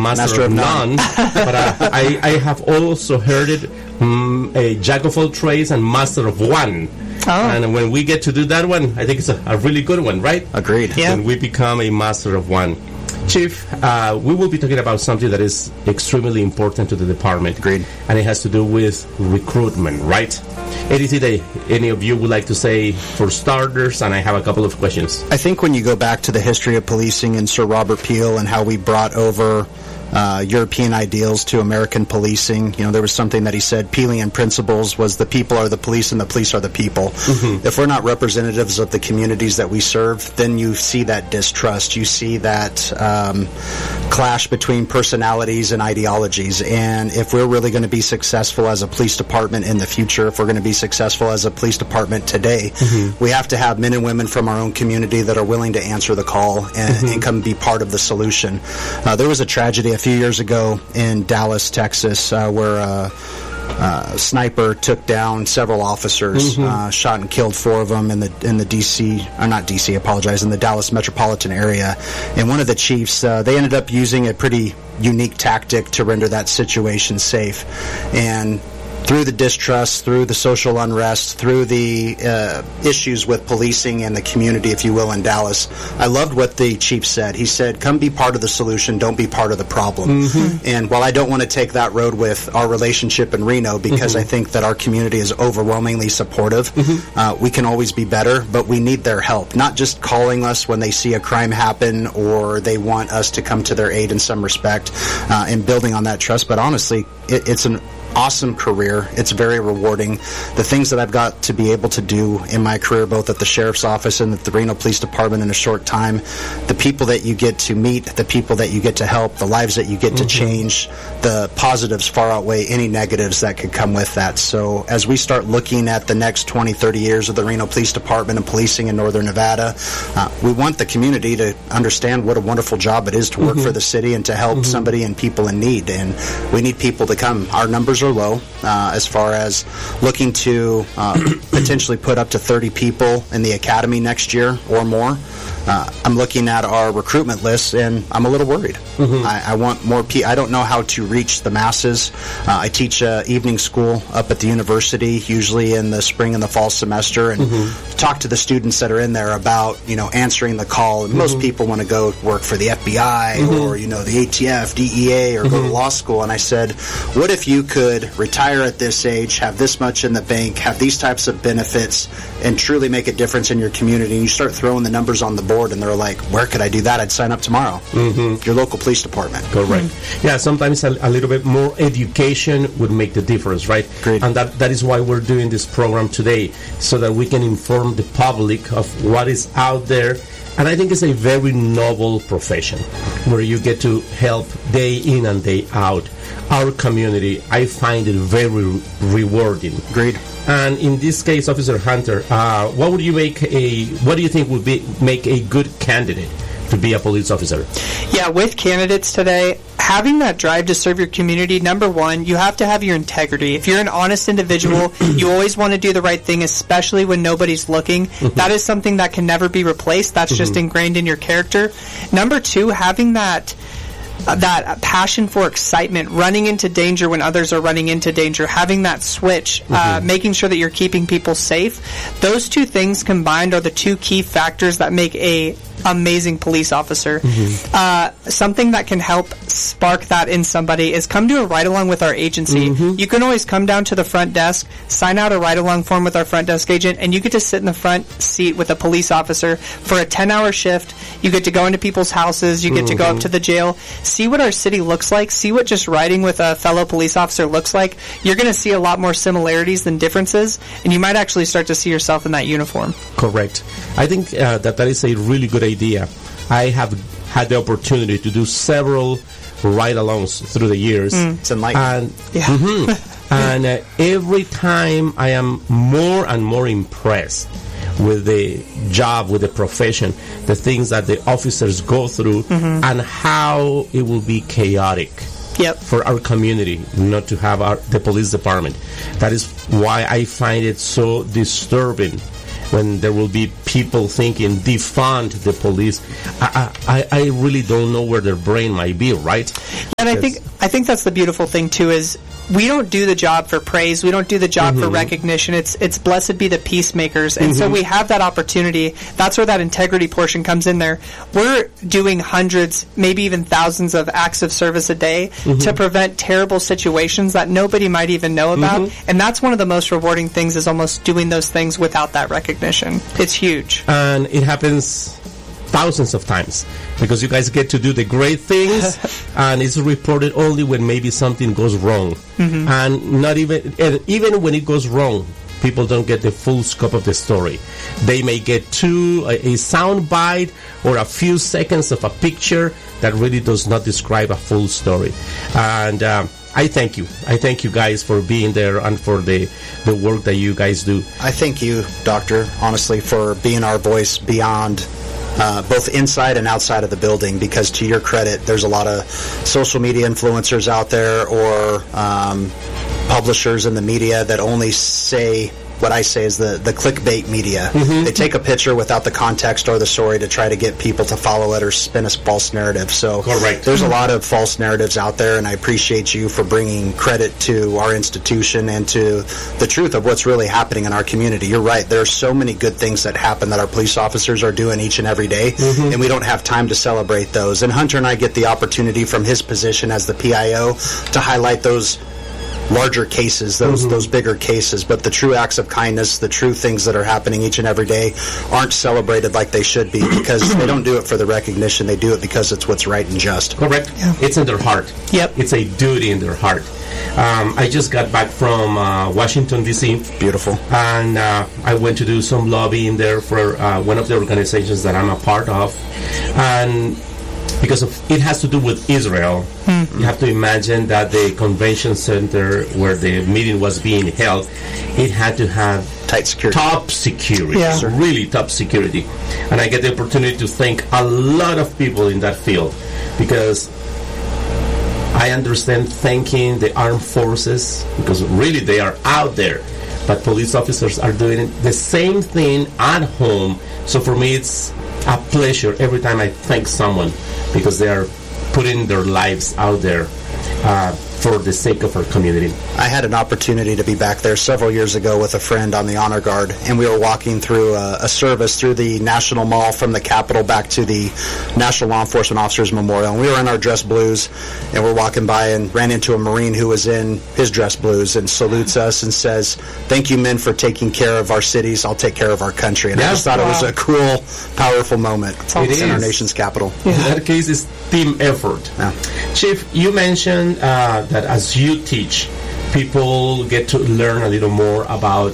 master of none. But I have also heard it, a jack of all trades and master of one. Oh. And when we get to do that one, I think it's a really good one, right? Agreed. Yeah. When we become a master of one. Chief, we will be talking about something that is extremely important to the department. Agreed. And it has to do with recruitment, right? Anything that any of you would like to say for starters? And I have a couple of questions. I think when you go back to the history of policing and Sir Robert Peel and how we brought over European ideals to American policing. There was something that he said, Peelian principles was the people are the police and the police are the people. Mm-hmm. If we're not representatives of the communities that we serve, then you see that distrust. You see that clash between personalities and ideologies. And if we're really going to be successful as a police department in the future, if we're going to be successful as a police department today, we have to have men and women from our own community that are willing to answer the call and come be part of the solution. There was a tragedy a few years ago in Dallas, Texas, where a sniper took down several officers, shot and killed 4 of them in the Dallas metropolitan area. And one of the chiefs, they ended up using a pretty unique tactic to render that situation safe. And through the distrust, through the social unrest, through the issues with policing and the community, if you will, in Dallas, I loved what the chief said. He said, come be part of the solution, don't be part of the problem. And while I don't want to take that road with our relationship in Reno, because I think that our community is overwhelmingly supportive, we can always be better, but we need their help. Not just calling us when they see a crime happen or they want us to come to their aid in some respect and building on that trust, but honestly, it's an awesome career. It's very rewarding. The things that I've got to be able to do in my career, both at the Sheriff's Office and at the Reno Police Department in a short time, the people that you get to meet, the people that you get to help, the lives that you get to change, the positives far outweigh any negatives that could come with that. So as we start looking at the next 20, 30 years of the Reno Police Department and policing in Northern Nevada, we want the community to understand what a wonderful job it is to work for the city and to help somebody and people in need. And we need people to come. Our numbers are low as far as looking to potentially put up to 30 people in the academy next year or more. I'm looking at our recruitment list, and I'm a little worried. I want more people. I don't know how to reach the masses. I teach evening school up at the university, usually in the spring and the fall semester, and talk to the students that are in there about, answering the call. And most people want to go work for the FBI or, the ATF, DEA, or go to law school. And I said, what if you could retire at this age, have this much in the bank, have these types of benefits, and truly make a difference in your community? And you start throwing the numbers on the board, and they're like, where could I do that? I'd sign up tomorrow. Your local police department. Correct. Yeah, sometimes a little bit more education would make the difference, right? Great. And that is why we're doing this program today, so that we can inform the public of what is out there. And I think it's a very noble profession where you get to help day in and day out our community. I find it very rewarding. Great. And in this case, Officer Hunter, what do you think would make a good candidate to be a police officer? Yeah, with candidates today, having that drive to serve your community, number one, you have to have your integrity. If you're an honest individual, you always want to do the right thing, especially when nobody's looking. That is something that can never be replaced. That's just ingrained in your character. Number two, having that passion for excitement, running into danger when others are running into danger, having that switch, making sure that you're keeping people safe. Those two things combined are the two key factors that make a amazing police officer. Something that can help spark that in somebody is come to a ride-along with our agency. You can always come down to the front desk, sign out a ride-along form with our front desk agent, and you get to sit in the front seat with a police officer for a 10-hour shift. You get to go into people's houses. You get to go up to the jail, see what our city looks like, see what just riding with a fellow police officer looks like. You're going to see a lot more similarities than differences, and you might actually start to see yourself in that uniform. Correct. I think that is a really good idea. I have had the opportunity to do several ride-alongs through the years. It's enlightening. And every time I am more and more impressed with the job, with the profession, the things that the officers go through, and how it will be chaotic for our community not to have the police department. That is why I find it so disturbing when there will be people thinking defund the police, I really don't know where their brain might be, right? And I think that's the beautiful thing too, is we don't do the job for praise. We don't do the job for recognition. It's blessed be the peacemakers. And so we have that opportunity. That's where that integrity portion comes in there. We're doing hundreds, maybe even thousands of acts of service a day to prevent terrible situations that nobody might even know about. And that's one of the most rewarding things, is almost doing those things without that recognition. It's huge. And it happens thousands of times, because you guys get to do the great things and it's reported only when maybe something goes wrong. And not even when it goes wrong, people don't get the full scope of the story. They may get a sound bite or a few seconds of a picture that really does not describe a full story. And I thank you. I thank you guys for being there and for the work that you guys do. I thank you, Doctor, honestly, for being our voice beyond both inside and outside of the building, because to your credit, there's a lot of social media influencers out there, or publishers in the media that only say what I say is the clickbait media. They take a picture without the context or the story to try to get people to follow it or spin a false narrative. So there's a lot of false narratives out there, and I appreciate you for bringing credit to our institution and to the truth of what's really happening in our community. You're right. There are so many good things that happen that our police officers are doing each and every day, and we don't have time to celebrate those. And Hunter and I get the opportunity from his position as the PIO to highlight those larger cases, those bigger cases, but the true acts of kindness, the true things that are happening each and every day aren't celebrated like they should be, because they don't do it for the recognition. They do it because it's what's right and just. Correct. Yeah. It's in their heart. Yep. It's a duty in their heart. I just got back from Washington, D.C. Beautiful. And I went to do some lobbying there for one of the organizations that I'm a part of. And because it has to do with Israel, you have to imagine that the convention center where the meeting was being held, it had to have tight security, top security, really top security. And I get the opportunity to thank a lot of people in that field, because I understand thanking the armed forces, because really they are out there, but police officers are doing the same thing at home. So for me, it's a pleasure every time I thank someone, because they are putting their lives out there for the sake of our community. I had an opportunity to be back there several years ago with a friend on the Honor Guard, and we were walking through a service through the National Mall from the Capitol back to the National Law Enforcement Officers Memorial, and we were in our dress blues, and we're walking by and ran into a Marine who was in his dress blues and salutes us and says, "Thank you, men, for taking care of our cities. I'll take care of our country." And I just thought it was a cool, powerful moment in our nation's capital. In that case, it's team effort. Yeah. Chief, you mentioned that as you teach, people get to learn a little more about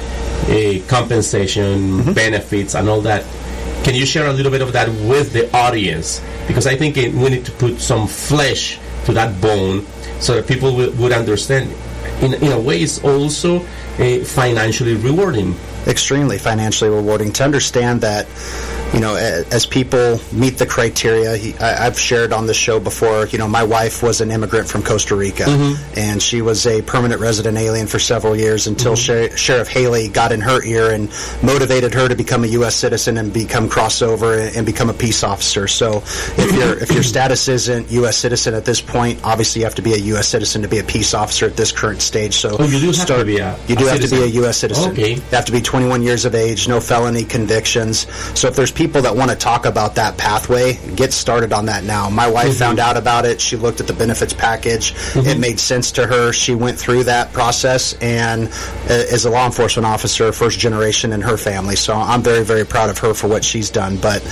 compensation, benefits, and all that. Can you share a little bit of that with the audience? Because I think we need to put some flesh to that bone so that people would understand. In a way, it's also financially rewarding. Extremely financially rewarding to understand that, you know, as people meet the criteria. I've shared on this show before, you know, my wife was an immigrant from Costa Rica, and she was a permanent resident alien for several years until Sheriff Haley got in her ear and motivated her to become a U.S. citizen and become crossover and become a peace officer. So if your status isn't U.S. citizen at this point, obviously you have to be a U.S. citizen to be a peace officer at this current stage. So you do have to be a U.S. citizen. Okay. You have to be 21 years of age, no felony convictions. So if there's people that want to talk about that pathway, get started on that now. My wife found out about it. She looked at the benefits package. It made sense to her. She went through that process and is a law enforcement officer, first generation in her family. So I'm very, very proud of her for what she's done. But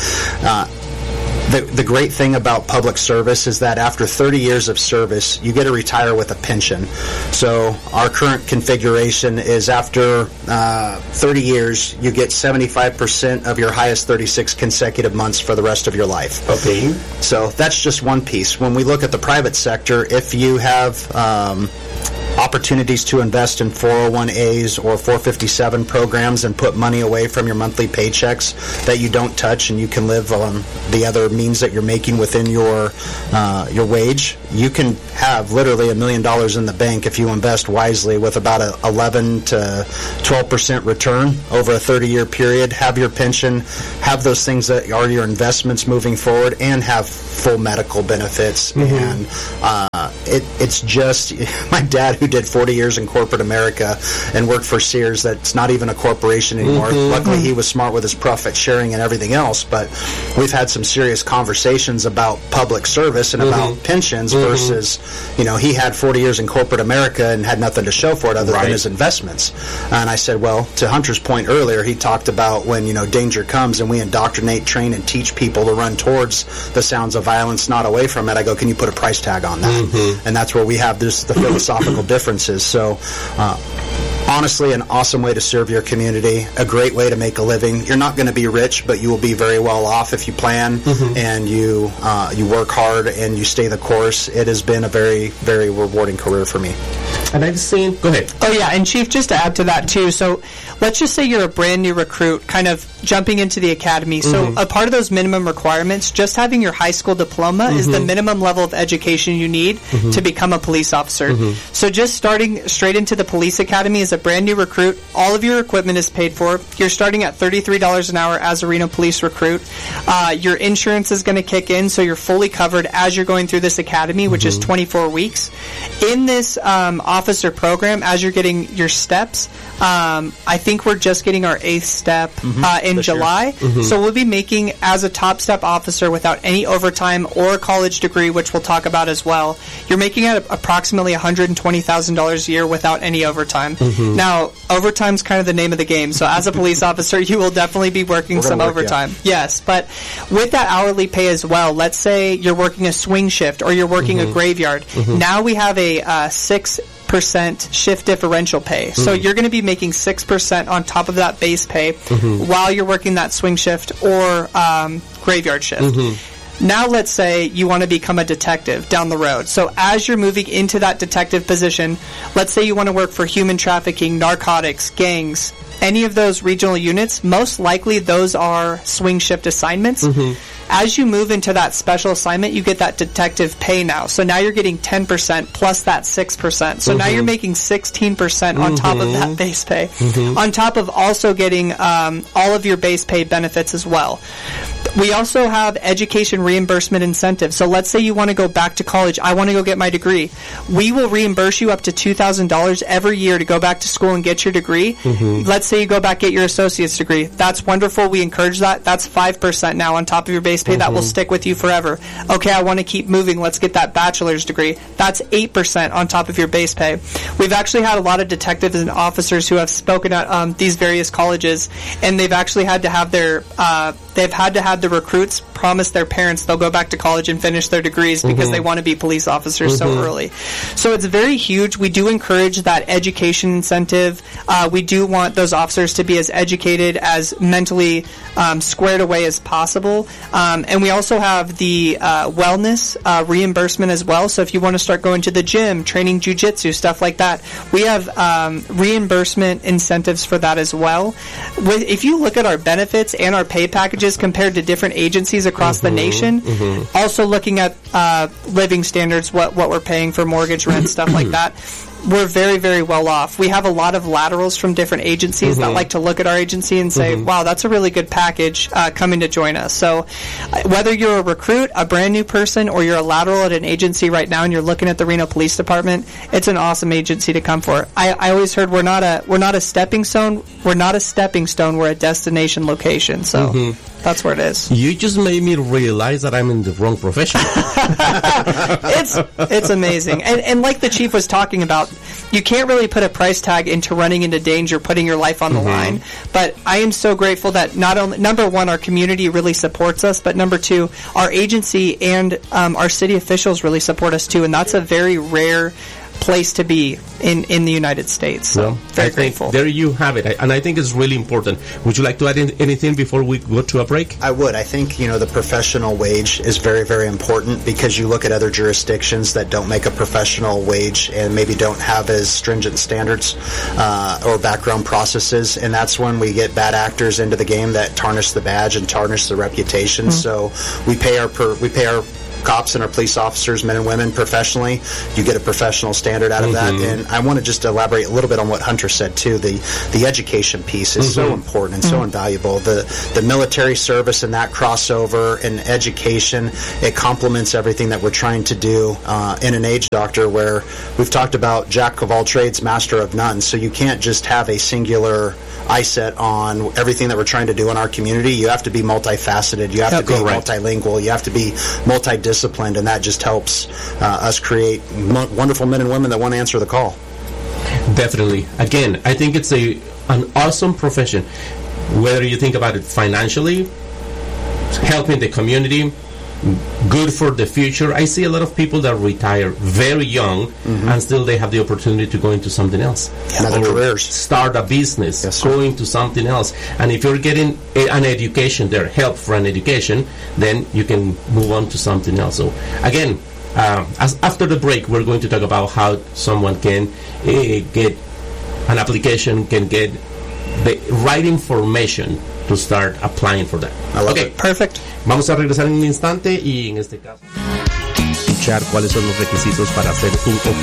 the great thing about public service is that after 30 years of service, you get to retire with a pension. So our current configuration is after 30 years, you get 75% of your highest 36 consecutive months for the rest of your life. Okay. So that's just one piece. When we look at the private sector, if you have opportunities to invest in 401as or 457 programs and put money away from your monthly paychecks that you don't touch, and you can live on the other means that you're making within your wage. You can have literally $1 million in the bank if you invest wisely with about a 11 to 12% return over a 30-year period. Have your pension, have those things that are your investments moving forward, and have full medical benefits. And it's just, my dad, who did 40 years in corporate America and worked for Sears, that's not even a corporation anymore. Luckily, he was smart with his profit sharing and everything else, but we've had some serious conversations about public service and about pensions versus, he had 40 years in corporate America and had nothing to show for it other than his investments. And I said, well, to Hunter's point earlier, he talked about when, danger comes and we indoctrinate, train, and teach people to run towards the sounds of violence, not away from it. I go, can you put a price tag on that? And that's where we have the philosophical differences. So, honestly, an awesome way to serve your community, a great way to make a living. You're not going to be rich, but you will be very well off if you plan and you work hard and you stay the course. It has been a very, very rewarding career for me. And I've seen... Go ahead. Oh, yeah, and Chief, just to add to that, too, so let's just say you're a brand new recruit kind of jumping into the academy. So a part of those minimum requirements, just having your high school diploma is the minimum level of education you need to become a police officer. So just starting straight into the police academy as a brand new recruit, all of your equipment is paid for. You're starting at $33 an hour as a Reno police recruit. Your insurance is going to kick in, so you're fully covered as you're going through this academy, which is 24 weeks. In this officer program, as you're getting your steps, I think we're just getting our 8th step in this July. So we'll be making, as a top step officer without any overtime or a college degree, which we'll talk about as well, you're making at approximately $120,000 a year without any overtime. Now, overtime's kind of the name of the game. So as a police officer, you will definitely be working some overtime. Yes, but with that hourly pay as well, let's say you're working a swing shift or you're working a graveyard. Now we have a 6% shift differential pay. So you're going to be making 6% on top of that base pay while you're working that swing shift or graveyard shift. Now let's say you want to become a detective down the road. So as you're moving into that detective position, let's say you want to work for human trafficking, narcotics, gangs, any of those regional units, most likely those are swing shift assignments. As you move into that special assignment, you get that detective pay now. So now you're getting 10% plus that 6%. So now you're making 16% on top of that base pay, on top of also getting all of your base pay benefits as well. We also have education reimbursement incentives. So let's say you want to go back to college. I want to go get my degree. We will reimburse you up to $2,000 every year to go back to school and get your degree. Let's say you go back get your associate's degree. That's wonderful. We encourage that. That's 5% now on top of your base pay. That will stick with you forever. Okay, I want to keep moving. Let's get that bachelor's degree. That's 8% on top of your base pay. We've actually had a lot of detectives and officers who have spoken at these various colleges, and they've actually had to have their the recruits promise their parents they'll go back to college and finish their degrees because they want to be police officers so early. So it's very huge. We do encourage that education incentive. We do want those officers to be as educated, as mentally squared away as possible. And we also have the wellness reimbursement as well. So if you want to start going to the gym, training jiu-jitsu, stuff like that, we have reimbursement incentives for that as well. If you look at our benefits and our pay packages compared to different agencies across the nation, also looking at living standards, what we're paying for mortgage, rent, stuff like that, we're very, very well off. We have a lot of laterals from different agencies that like to look at our agency and say, wow, that's a really good package coming to join us. So whether you're a recruit, a brand new person, or you're a lateral at an agency right now and you're looking at the Reno Police Department, it's an awesome agency to come for. I always heard we're not a stepping stone. We're not a stepping stone. We're a destination location. So that's where it is. You just made me realize that I'm in the wrong profession. It's amazing. And like the chief was talking about, you can't really put a price tag into running into danger, putting your life on the line. But I am so grateful that not only, number one, our community really supports us, but number two, our agency and our city officials really support us too. And that's a very rare place to be in the United States. So Well, very I think grateful. there you have it, and I think it's really important. Would you like to add anything before we go to a break? I would. I think, the professional wage is very, very important because you look at other jurisdictions that don't make a professional wage and maybe don't have as stringent standards or background processes, and that's when we get bad actors into the game that tarnish the badge and tarnish the reputation. So we pay our cops and our police officers, men and women, professionally. You get a professional standard out of that. And I want to just elaborate a little bit on what Hunter said too. The education piece is so important and so invaluable. The military service and that crossover and education, it complements everything that we're trying to do in an age doctor, where we've talked about jack of all trades, master of none. So you can't just have a singular eye set on everything that we're trying to do in our community. You have to be multifaceted. You have to be multilingual. You have to be multidisciplined, and that just helps us create wonderful men and women that want to answer the call. Definitely. Again, I think it's an awesome profession. Whether you think about it financially, helping the community, good for the future. I see a lot of people that retire very young and still they have the opportunity to go into something else. Other Or careers. start a business, Yes, go into something else. And if you're getting an education there, help for an education, then you can move on to something else. So again, after the break, we're going to talk about how someone can get an application, can get the right information to start applying for that. I love Okay, it. Perfect. vamos a regresar en un instante y en este caso escuchar cuáles son los requisitos para hacer un